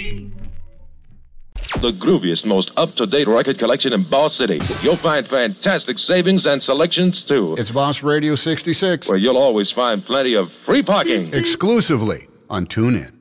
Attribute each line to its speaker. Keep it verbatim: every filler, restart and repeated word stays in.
Speaker 1: The grooviest, most up-to-date record collection in Boss City. You'll find fantastic savings and selections, too.
Speaker 2: It's Boss Radio sixty-six.
Speaker 1: Where you'll always find plenty of free parking.
Speaker 2: Exclusively on TuneIn.